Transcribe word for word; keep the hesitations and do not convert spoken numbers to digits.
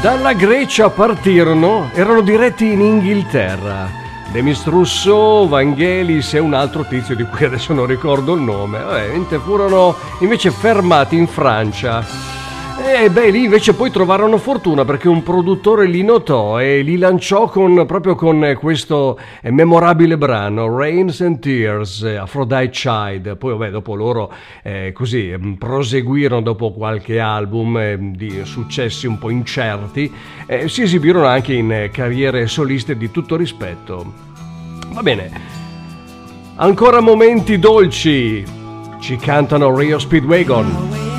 Dalla Grecia partirono, erano diretti in Inghilterra. Demis Russo, Vangelis e un altro tizio di cui adesso non ricordo il nome. Vabbè, furono invece fermati in Francia. E beh, lì invece poi trovarono fortuna perché un produttore li notò e li lanciò con, proprio con questo memorabile brano Rains and Tears, Aphrodite Child. Poi vabbè, dopo loro eh, così proseguirono dopo qualche album eh, di successi un po' incerti, eh, si esibirono anche in carriere soliste di tutto rispetto. Va bene, ancora momenti dolci, ci cantano Rio Speedwagon.